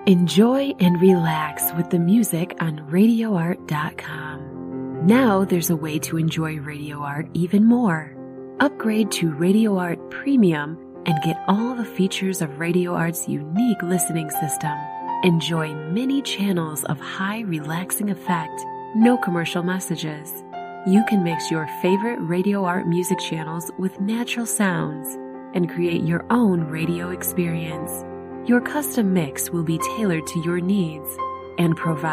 Enjoy and relax with the music on RadioArt.com. Now there's a way to enjoy Radio Art even more. Upgrade to Radio Art Premium and get all the features of Radio Art's unique listening system. Enjoy many channels of high relaxing effect, no commercial messages. You can mix your favorite Radio Art music channels with natural sounds and create your own radio experience. Your custom mix will be tailored to your needs and provide